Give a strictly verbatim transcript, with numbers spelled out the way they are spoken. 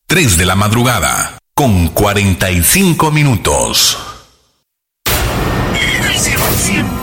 tres de la madrugada, con cuarenta y cinco minutos. siempre